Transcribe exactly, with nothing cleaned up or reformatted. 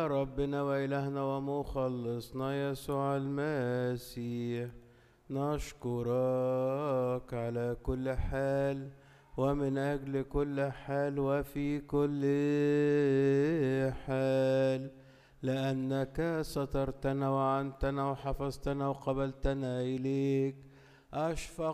ربنا وإلهنا ومخلصنا يسوع المسيح، نشكرك على كل حال ومن أجل كل حال وفي كل حال، لأنك سترتنا وعنتنا وحفظتنا وقبلتنا إليك. أشفق